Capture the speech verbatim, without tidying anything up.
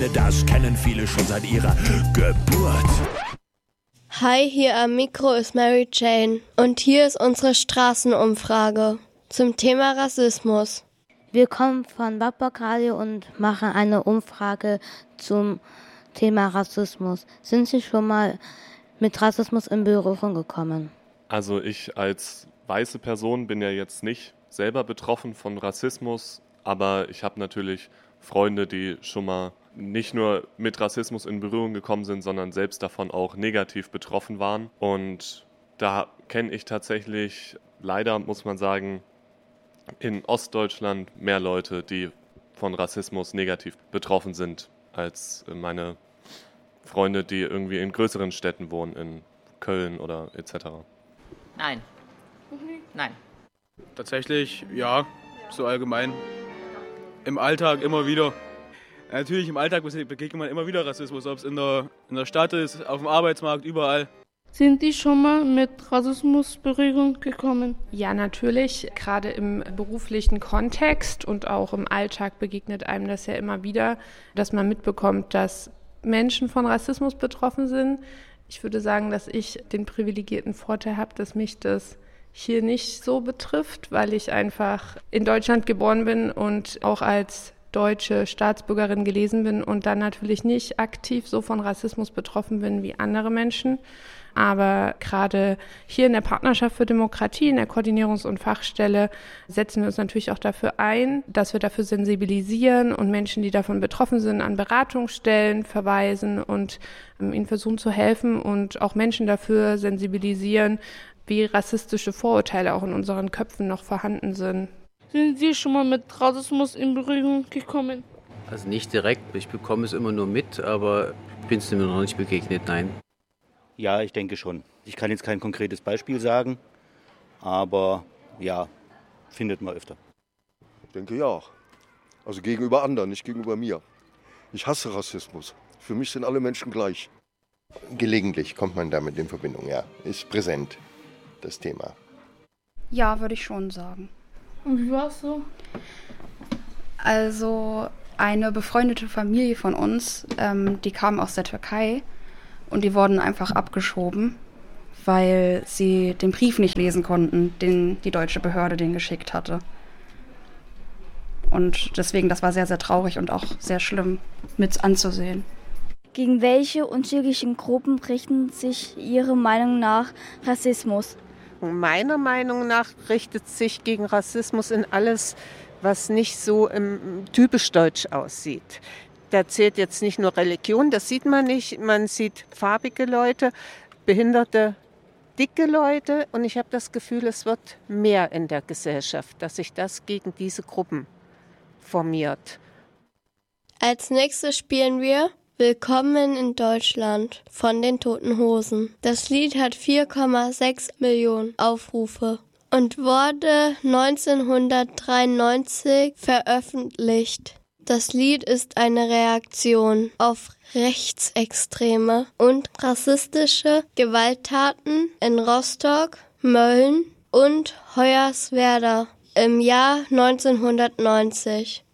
finde, das kennen viele schon seit ihrer Geburt. Hi, hier am Mikro ist Mary Jane und hier ist unsere Straßenumfrage zum Thema Rassismus. Wir kommen von Babak Radio und machen eine Umfrage zum Thema Rassismus. Sind Sie schon mal mit Rassismus in Berührung gekommen? Also ich als weiße Person bin ja jetzt nicht selber betroffen von Rassismus, aber ich habe natürlich Freunde, die schon mal nicht nur mit Rassismus in Berührung gekommen sind, sondern selbst davon auch negativ betroffen waren. Und da kenne ich tatsächlich, leider muss man sagen, in Ostdeutschland mehr Leute, die von Rassismus negativ betroffen sind, als meine Freunde, die irgendwie in größeren Städten wohnen, in Köln oder et cetera. Nein. Nein. Tatsächlich, ja, so allgemein. Im Alltag immer wieder. Natürlich im Alltag begegnet man immer wieder Rassismus, ob es in der, in der Stadt ist, auf dem Arbeitsmarkt, überall. Sind die schon mal mit Rassismus in Berührung gekommen? Ja, natürlich. Gerade im beruflichen Kontext und auch im Alltag begegnet einem das ja immer wieder, dass man mitbekommt, dass Menschen von Rassismus betroffen sind. Ich würde sagen, dass ich den privilegierten Vorteil habe, dass mich das hier nicht so betrifft, weil ich einfach in Deutschland geboren bin und auch als deutsche Staatsbürgerin gelesen bin und dann natürlich nicht aktiv so von Rassismus betroffen bin wie andere Menschen. Aber gerade hier in der Partnerschaft für Demokratie, in der Koordinierungs- und Fachstelle, setzen wir uns natürlich auch dafür ein, dass wir dafür sensibilisieren und Menschen, die davon betroffen sind, an Beratungsstellen verweisen und ähm, ihnen versuchen zu helfen und auch Menschen dafür sensibilisieren, wie rassistische Vorurteile auch in unseren Köpfen noch vorhanden sind. Sind Sie schon mal mit Rassismus in Berührung gekommen? Also nicht direkt, ich bekomme es immer nur mit, aber ich bin es mir noch nicht begegnet, nein. Ja, ich denke schon. Ich kann jetzt kein konkretes Beispiel sagen, aber ja, findet man öfter. Ich denke ja. Also gegenüber anderen, nicht gegenüber mir. Ich hasse Rassismus. Für mich sind alle Menschen gleich. Gelegentlich kommt man damit in Verbindung, ja. Ist präsent, das Thema. Ja, würde ich schon sagen. Und wie war es so? Also eine befreundete Familie von uns, ähm, die kam aus der Türkei und die wurden einfach abgeschoben, weil sie den Brief nicht lesen konnten, den die deutsche Behörde denen geschickt hatte. Und deswegen, das war sehr, sehr traurig und auch sehr schlimm mit anzusehen. Gegen welche unterschiedlichen Gruppen richtet sich Ihrer Meinung nach Rassismus? Meiner Meinung nach richtet sich gegen Rassismus in alles, was nicht so ähm, typisch deutsch aussieht. Da zählt jetzt nicht nur Religion, das sieht man nicht. Man sieht farbige Leute, behinderte, dicke Leute. Und ich habe das Gefühl, es wird mehr in der Gesellschaft, dass sich das gegen diese Gruppen formiert. Als nächstes spielen wir Willkommen in Deutschland von den Toten Hosen. Das Lied hat vier Komma sechs Millionen Aufrufe und wurde neunzehnhundertdreiundneunzig veröffentlicht. Das Lied ist eine Reaktion auf rechtsextreme und rassistische Gewalttaten in Rostock, Mölln und Hoyerswerda im Jahr neunzehnhundertneunzig.